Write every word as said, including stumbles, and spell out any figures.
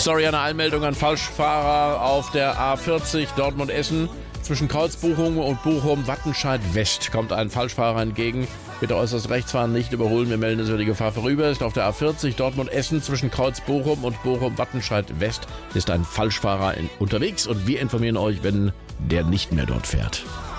Sorry, eine Einmeldung an Falschfahrer auf der A vierzig Dortmund-Essen. Zwischen Kreuzbuchum und Bochum-Wattenscheid-West kommt ein Falschfahrer entgegen. Bitte äußerst rechts fahren, nicht überholen. Wir melden, dass über die Gefahr vorüber ist. Auf der A vierzig Dortmund-Essen zwischen Kreuz-Bochum und Bochum-Wattenscheid-West ist ein Falschfahrer in, unterwegs. Und wir informieren euch, wenn der nicht mehr dort fährt.